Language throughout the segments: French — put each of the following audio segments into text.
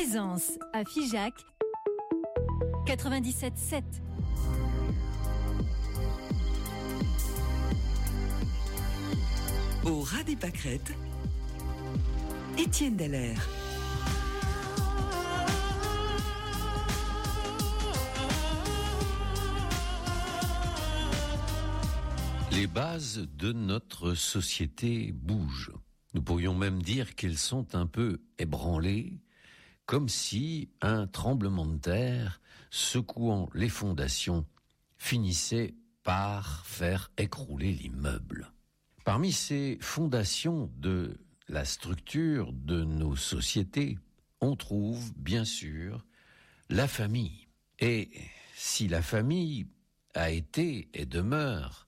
Plaisance à Figeac 97.7. Au ras des pâquerettes, Étienne Dallaire. Les bases de notre société bougent. Nous pourrions même dire qu'elles sont un peu ébranlées, comme si un tremblement de terre, secouant les fondations, finissait par faire écrouler l'immeuble. Parmi ces fondations de la structure de nos sociétés, on trouve bien sûr la famille. Et si la famille a été et demeure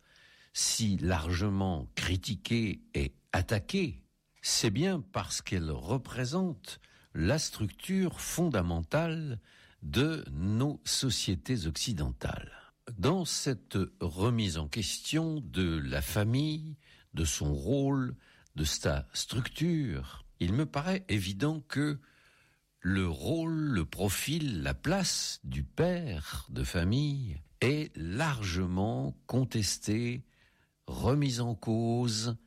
si largement critiquée et attaquée, c'est bien parce qu'elle représente la structure fondamentale de nos sociétés occidentales. Dans cette remise en question de la famille, de son rôle, de sa structure, il me paraît évident que le rôle, le profil, la place du père de famille est largement contesté, remis en cause,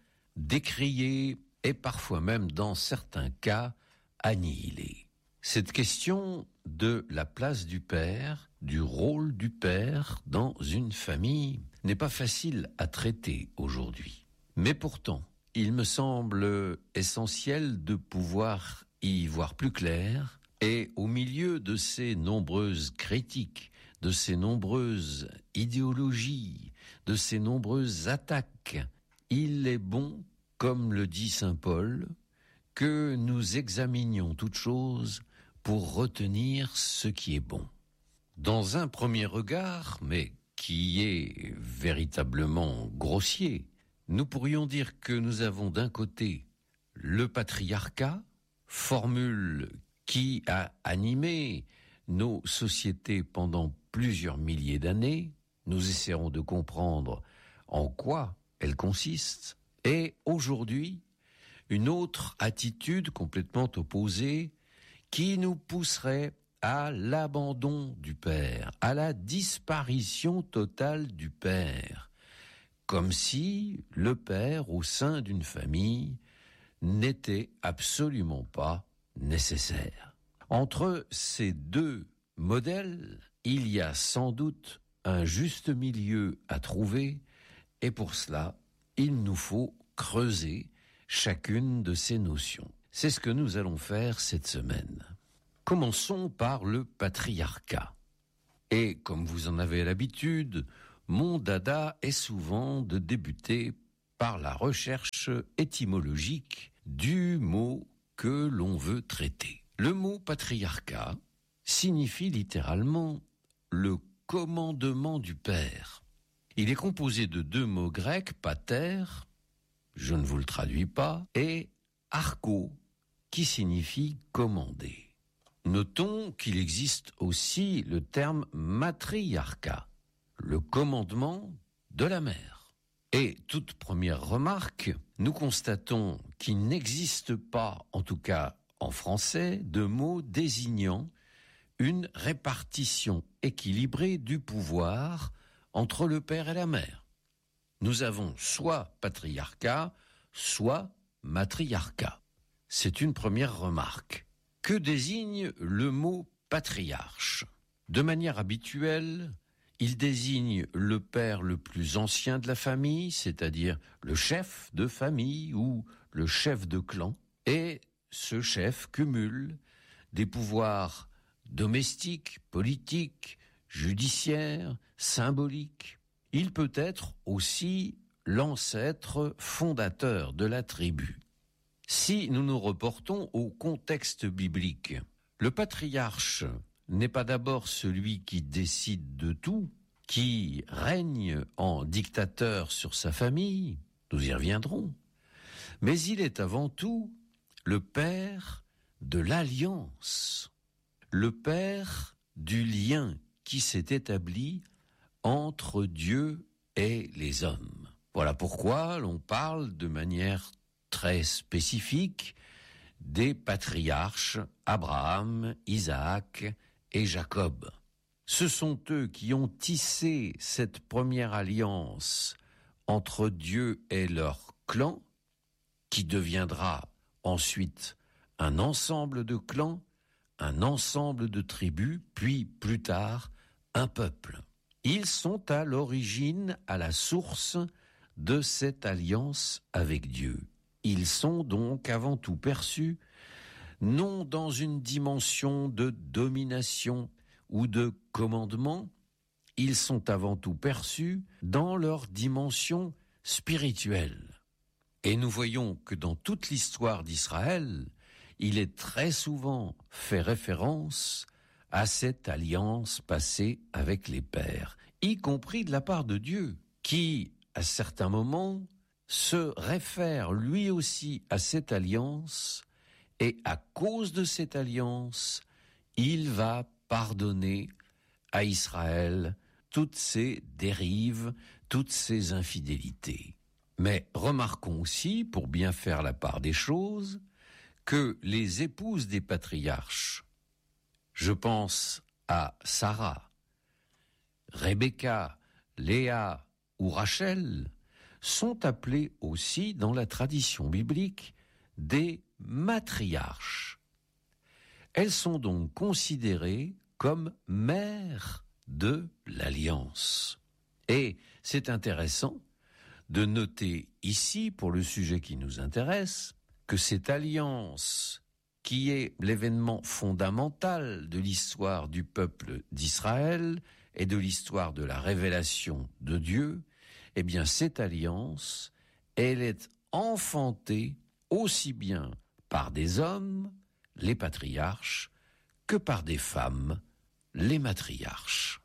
décrié et parfois même dans certains cas annihilé. Cette question de la place du père, du rôle du père dans une famille n'est pas facile à traiter aujourd'hui. Mais pourtant, il me semble essentiel de pouvoir y voir plus clair et au milieu de ces nombreuses critiques, de ces nombreuses idéologies, de ces nombreuses attaques, il est bon, comme le dit saint Paul, que nous examinions toutes choses pour retenir ce qui est bon. Dans un premier regard, mais qui est véritablement grossier, nous pourrions dire que nous avons d'un côté le patriarcat, formule qui a animé nos sociétés pendant plusieurs milliers d'années. Nous essaierons de comprendre en quoi elle consiste. Et aujourd'hui, une autre attitude complètement opposée qui nous pousserait à l'abandon du père, à la disparition totale du père, comme si le père au sein d'une famille n'était absolument pas nécessaire. Entre ces deux modèles, il y a sans doute un juste milieu à trouver, et pour cela, il nous faut creuser chacune de ces notions. C'est ce que nous allons faire cette semaine. Commençons par le patriarcat. Et comme vous en avez l'habitude, mon dada est souvent de débuter par la recherche étymologique du mot que l'on veut traiter. Le mot patriarcat signifie littéralement le commandement du père. Il est composé de deux mots grecs, pater, je ne vous le traduis pas, et archo, qui signifie commander. Notons qu'il existe aussi le terme matriarcat, le commandement de la mère. Et toute première remarque, nous constatons qu'il n'existe pas, en tout cas en français, de mot désignant une répartition équilibrée du pouvoir entre le père et la mère. Nous avons soit patriarcat, soit matriarcat. C'est une première remarque. Que désigne le mot patriarche ? De manière habituelle, il désigne le père le plus ancien de la famille, c'est-à-dire le chef de famille ou le chef de clan, et ce chef cumule des pouvoirs domestiques, politiques, judiciaires, symboliques. Il peut être aussi l'ancêtre fondateur de la tribu. Si nous nous reportons au contexte biblique, le patriarche n'est pas d'abord celui qui décide de tout, qui règne en dictateur sur sa famille, nous y reviendrons, mais il est avant tout le père de l'alliance, le père du lien qui s'est établi entre Dieu et les hommes. Voilà pourquoi l'on parle de manière très spécifique des patriarches Abraham, Isaac et Jacob. Ce sont eux qui ont tissé cette première alliance entre Dieu et leur clan, qui deviendra ensuite un ensemble de clans, un ensemble de tribus, puis plus tard un peuple. Ils sont à l'origine, à la source de cette alliance avec Dieu. Ils sont donc avant tout perçus, non dans une dimension de domination ou de commandement, ils sont avant tout perçus dans leur dimension spirituelle. Et nous voyons que dans toute l'histoire d'Israël, il est très souvent fait référence à cette alliance passée avec les pères, y compris de la part de Dieu, qui, à certains moments, se réfère lui aussi à cette alliance, et à cause de cette alliance, il va pardonner à Israël toutes ses dérives, toutes ses infidélités. Mais remarquons aussi, pour bien faire la part des choses, que les épouses des patriarches, je pense à Sarah, Rebecca, Léa ou Rachel, sont appelées aussi dans la tradition biblique des matriarches. Elles sont donc considérées comme mères de l'alliance. Et c'est intéressant de noter ici, pour le sujet qui nous intéresse, que cette alliance, qui est l'événement fondamental de l'histoire du peuple d'Israël et de l'histoire de la révélation de Dieu, eh bien cette alliance, elle est enfantée aussi bien par des hommes, les patriarches, que par des femmes, les matriarches.